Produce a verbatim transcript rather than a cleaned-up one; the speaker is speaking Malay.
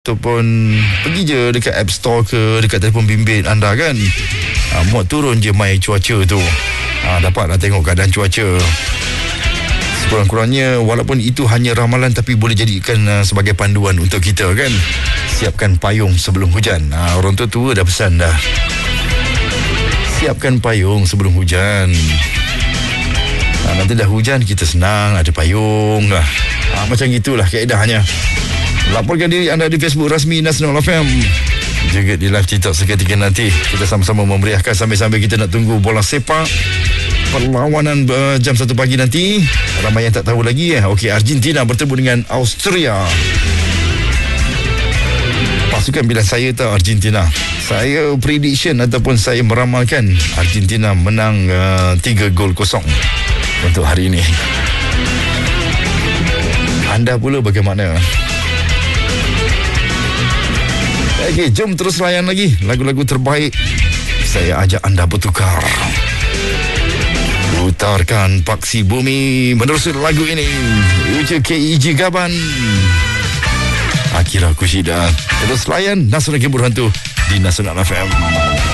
ataupun pergi je dekat App Store ke dekat telefon bimbit anda kan, ha, muat turun je My Cuaca tu, ha, dapatlah tengok keadaan cuaca. Sekurang-kurangnya walaupun itu hanya ramalan, tapi boleh jadikan uh, sebagai panduan untuk kita kan. Siapkan payung sebelum hujan. ha, Orang tua tua dah pesan dah, siapkan payung sebelum hujan. ha, Nanti dah hujan kita senang ada payung lah. ha, Macam gitulah kaedahnya. Laporkan diri anda di Facebook rasmi Nasional F M, juga di live TikTok seketika nanti. Kita sama-sama memeriahkan sambil-sambil kita nak tunggu bola sepak perlawanan uh, jam satu pagi nanti. Ramai yang tak tahu lagi eh. Okey, Argentina bertemu dengan Austria. Pasukan pilihan saya tahu Argentina. Saya prediction ataupun saya meramalkan Argentina menang uh, tiga gol kosong untuk hari ini. Anda pula bagaimana? Okey, jom terus layan lagi lagu-lagu terbaik. Saya ajak anda bertukar. Putarkan Paksi Bumi menerusi lagu ini. Uca K E G Gaban, Akira Kushida. Terus layan Nasional Game Berhantu di Nasional F M.